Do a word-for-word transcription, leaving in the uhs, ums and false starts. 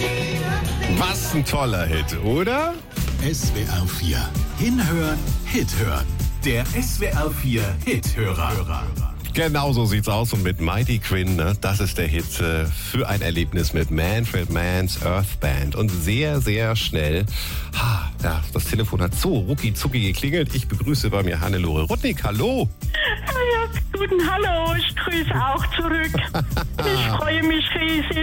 Was ein toller Hit, oder? S W R vier. Hinhören, Hit hören. Der S W R vier Hithörer. Genau so sieht's aus. Und mit Mighty Quinn, ne, das ist der Hit äh, für ein Erlebnis mit Manfred Mann's Earth Band. Und sehr, sehr schnell, ha, ja, das Telefon hat so rucki-zucki geklingelt. Ich begrüße bei mir Hannelore Rudnick. Hallo. Ja, guten Hallo, ich grüße auch zurück. Ich freue mich riesig.